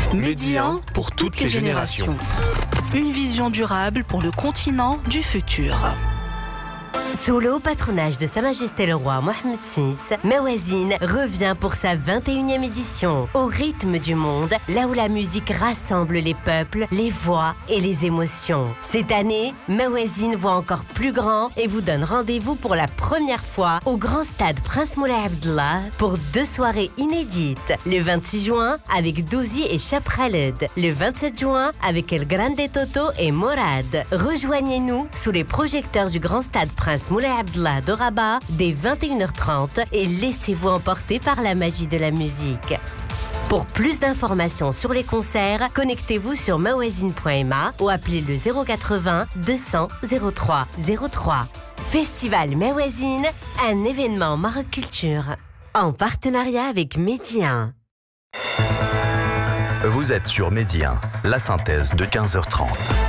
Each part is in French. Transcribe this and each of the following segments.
Médian pour toutes les générations. Une vision durable pour le continent du futur. Sous le haut patronage de Sa Majesté le Roi Mohammed VI, Mawazine revient pour sa 21e édition. Au rythme du monde, là où la musique rassemble les peuples, les voix et les émotions. Cette année, Mawazine voit encore plus grand et vous donne rendez-vous pour la première fois au grand stade Prince Moulay Abdellah pour 2 soirées inédites. Le 26 juin avec Douzi et Chap Khaled. Le 27 juin avec El Grande Toto et Morad. Rejoignez-nous sous les projecteurs du grand stade Prince Moulay Abdellah de Rabat dès 21h30 et laissez-vous emporter par la magie de la musique. Pour plus d'informations sur les concerts, connectez-vous sur mawazine.ma ou appelez le 080 200 03 03. Festival Mawazine, un événement Maroc Culture, en partenariat avec Médian. Vous êtes sur Médian, la synthèse de 15h30.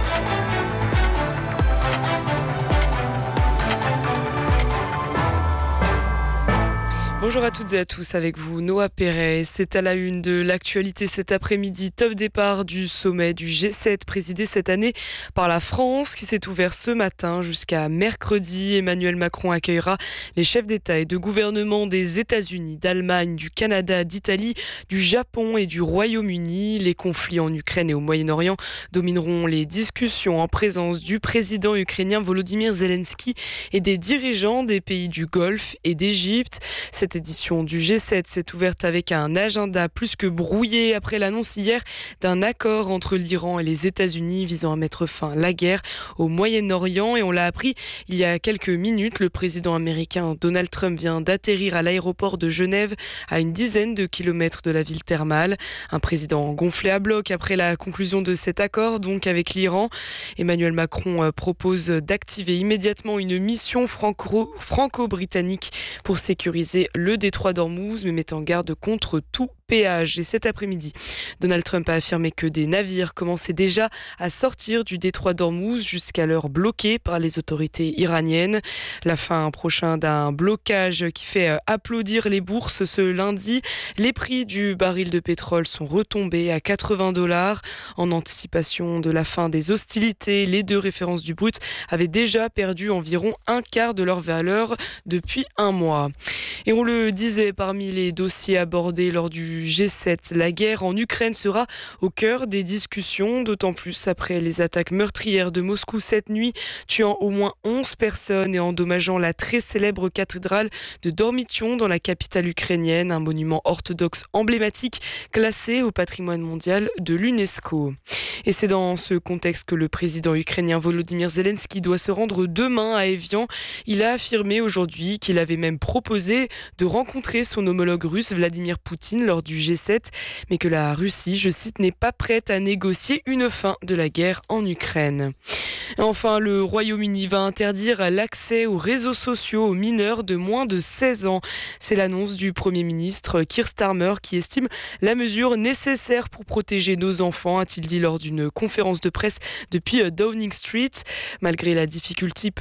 Bonjour à toutes et à tous, avec vous Noah Perret. C'est à la une de l'actualité cet après-midi. Top départ du sommet du G7 présidé cette année par la France qui s'est ouvert ce matin jusqu'à mercredi. Emmanuel Macron accueillera les chefs d'État et de gouvernement des États-Unis, d'Allemagne, du Canada, d'Italie, du Japon et du Royaume-Uni. Les conflits en Ukraine et au Moyen-Orient domineront les discussions en présence du président ukrainien Volodymyr Zelensky et des dirigeants des pays du Golfe et d'Égypte. Cette édition du G7 s'est ouverte avec un agenda plus que brouillé après l'annonce hier d'un accord entre l'Iran et les États-Unis visant à mettre fin à la guerre au Moyen-Orient. Et on l'a appris il y a quelques minutes, le président américain Donald Trump vient d'atterrir à l'aéroport de Genève à une dizaine de kilomètres de la ville thermale. Un président gonflé à bloc après la conclusion de cet accord, donc avec l'Iran. Emmanuel Macron propose d'activer immédiatement une mission franco-britannique pour sécuriser le détroit d'Ormuz, mais met en garde contre tout péage. Et cet après-midi, Donald Trump a affirmé que des navires commençaient déjà à sortir du détroit d'Ormuz, jusqu'alors bloqués par les autorités iraniennes. La fin prochaine d'un blocage qui fait applaudir les bourses ce lundi. Les prix du baril de pétrole sont retombés à $80. En anticipation de la fin des hostilités, les 2 références du brut avaient déjà perdu environ un quart de leur valeur depuis un mois. Et on le disait, parmi les dossiers abordés lors du G7, la guerre en Ukraine sera au cœur des discussions, d'autant plus après les attaques meurtrières de Moscou cette nuit, tuant au moins 11 personnes et endommageant la très célèbre cathédrale de Dormition dans la capitale ukrainienne, un monument orthodoxe emblématique classé au patrimoine mondial de l'UNESCO. Et c'est dans ce contexte que le président ukrainien Volodymyr Zelensky doit se rendre demain à Évian. Il a affirmé aujourd'hui qu'il avait même proposé de rencontrer son homologue russe Vladimir Poutine lors du G7, mais que la Russie, je cite, n'est pas prête à négocier une fin de la guerre en Ukraine. Et enfin, le Royaume-Uni va interdire l'accès aux réseaux sociaux aux mineurs de moins de 16 ans. C'est l'annonce du Premier ministre Keir Starmer qui estime la mesure nécessaire pour protéger nos enfants, a-t-il dit lors d'une conférence de presse depuis Downing Street. Malgré la difficulté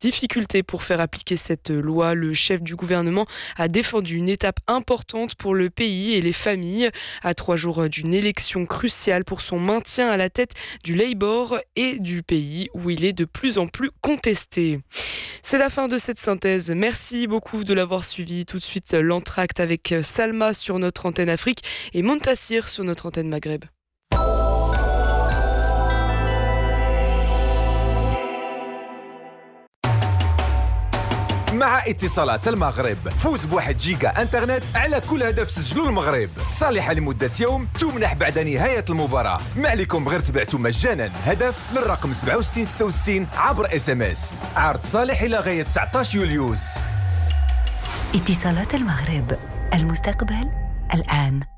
pour faire appliquer cette loi, le chef du gouvernement a défendu une étape importante pour le pays et les familles, à 3 jours d'une élection cruciale pour son maintien à la tête du Labour et du pays où il est de plus en plus contesté. C'est la fin de cette synthèse. Merci beaucoup de l'avoir suivi. Tout de suite, l'entracte avec Salma sur notre antenne Afrique et Montassir sur notre antenne Maghreb. مع اتصالات المغرب فوز ب1 جيجا انترنت على كل هدف سجلوا المغرب، صالحة لمدة يوم تمنح بعد نهاية المباراة. ما عليكم غير تبعتوا مجانا هدف للرقم 6766 عبر SMS. عرض صالح إلى غاية 19 يوليوز. اتصالات المغرب، المستقبل الآن.